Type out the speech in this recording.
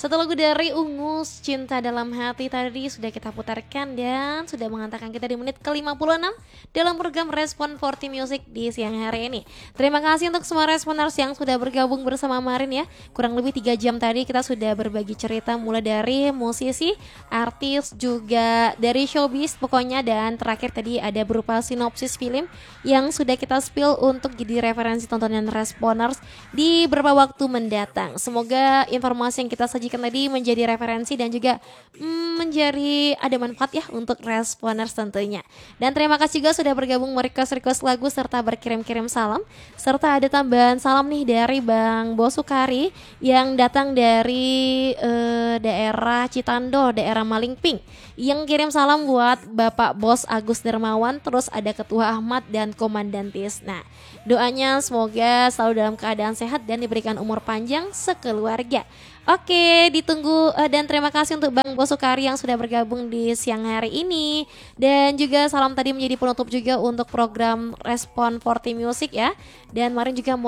Satu lagu dari Ungus, Cinta Dalam Hati tadi sudah kita putarkan dan sudah mengantarkan kita di menit ke-56 dalam program Respon 40 Music di siang hari ini. Terima kasih untuk semua responers yang sudah bergabung bersama Marin ya. Kurang lebih 3 jam tadi kita sudah berbagi cerita mulai dari musisi, artis, juga dari showbiz pokoknya. Dan terakhir tadi ada berupa sinopsis film yang sudah kita spill untuk jadi referensi tontonan responers di beberapa waktu mendatang. Semoga informasi yang kita sajikan tadi menjadi referensi dan juga menjadi ada manfaat ya untuk responers tentunya. Dan terima kasih juga sudah bergabung request lagu serta berkirim-kirim salam. Serta ada tambahan salam nih dari Bang Bosukari yang datang dari daerah Citando, daerah Malingping. Yang kirim salam buat Bapak Bos Agus Dermawan, terus ada Ketua Ahmad dan Komandan Tisna. Doanya semoga selalu dalam keadaan sehat dan diberikan umur panjang sekeluarga. Oke, ditunggu dan terima kasih untuk Bang Bosukari yang sudah bergabung di siang hari ini. Dan juga salam tadi menjadi penutup juga untuk program Respon 40 Music ya. Dan Marin juga mau